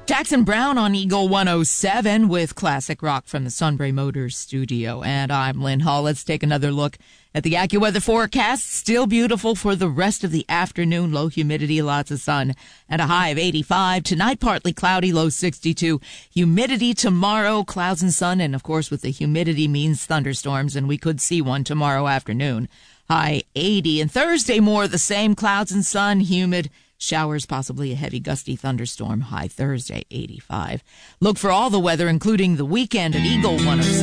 Jackson Brown on Eagle 107 with classic rock from the Sunbury Motors studio. And I'm Lynn Hall. Let's take another look at the AccuWeather forecast. Still beautiful for the rest of the afternoon. Low humidity, lots of sun, and a high of 85. Tonight, partly cloudy, low 62. Humidity tomorrow, clouds and sun. And, of course, with the humidity means thunderstorms, and we could see one tomorrow afternoon. High 80. And Thursday, more of the same, clouds and sun, humid. Showers, possibly a heavy gusty thunderstorm. High Thursday, 85. Look for all the weather, including the weekend at Eagle 106.